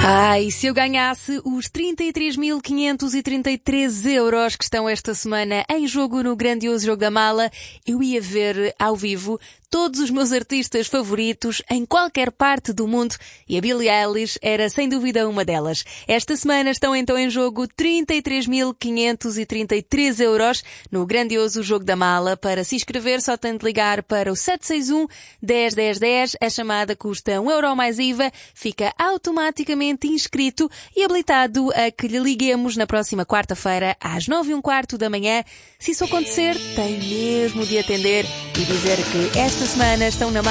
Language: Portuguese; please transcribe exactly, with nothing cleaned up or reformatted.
Ai, se eu ganhasse os trinta e três mil quinhentos e trinta e três euros que estão esta semana em jogo no grandioso Jogo da Mala, eu ia ver ao vivo todos os meus artistas favoritos em qualquer parte do mundo e a Billie Eilish era sem dúvida uma delas. Esta semana estão então em jogo trinta e três mil quinhentos e trinta e três euros no grandioso Jogo da Mala. Para se inscrever só tem de ligar para o sete seis um, dez, dez, dez. A chamada custa um euro mais I V A, fica automaticamente inscrito e habilitado a que lhe liguemos na próxima quarta-feira às nove e um quarto da manhã. Se isso acontecer, tem mesmo de atender e dizer que esta semana estão na